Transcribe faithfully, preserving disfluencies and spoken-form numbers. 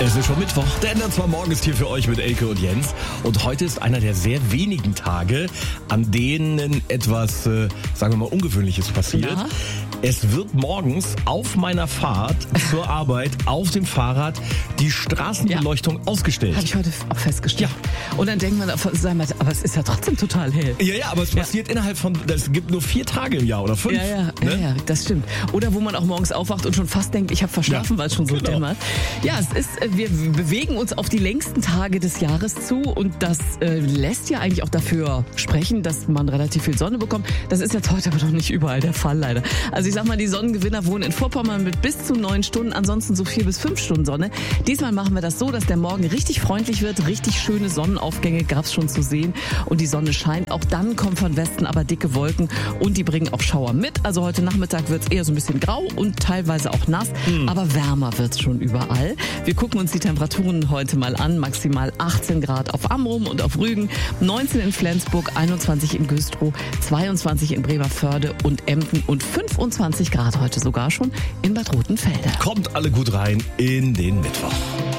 Es ist schon Mittwoch, der Ender zwar morgen ist hier für euch mit Elke und Jens. Und heute ist einer der sehr wenigen Tage, an denen etwas, äh, sagen wir mal, Ungewöhnliches passiert. Ja. Es wird morgens auf meiner Fahrt zur Arbeit auf dem Fahrrad die Straßenbeleuchtung ja. ausgestellt. Habe ich heute auch festgestellt. Ja. Und dann denkt man, aber es ist ja trotzdem total hell. Ja, ja, aber es ja. passiert innerhalb von, es gibt nur vier Tage im Jahr oder fünf. Ja, ja, ne? ja, ja, das stimmt. Oder wo man auch morgens aufwacht und schon fast denkt, ich habe verschlafen, ja, weil es schon so genau. dämmert. Ja, es ist, wir bewegen uns auf die längsten Tage des Jahres zu und das äh, lässt ja eigentlich auch dafür sprechen, dass man relativ viel Sonne bekommt. Das ist jetzt heute aber noch nicht überall der Fall, leider. Also ich sag mal, die Sonnengewinner wohnen in Vorpommern mit bis zu neun Stunden, ansonsten so vier bis fünf Stunden Sonne. Diesmal machen wir das so, dass der Morgen richtig freundlich wird, richtig schöne Sonnenaufgänge gab's schon zu sehen und die Sonne scheint. Auch dann kommen von Westen aber dicke Wolken und die bringen auch Schauer mit. Also heute Nachmittag wird's eher so ein bisschen grau und teilweise auch nass, mhm. aber wärmer wird's schon überall. Wir gucken uns die Temperaturen heute mal an. Maximal achtzehn Grad auf Amrum und auf Rügen, neunzehn in Flensburg, einundzwanzig in Güstrow, zweiundzwanzig in Bremervörde und Emden und fünfundzwanzig Grad heute sogar schon in Bad Rotenfelde. Kommt alle gut rein in den Mittwoch.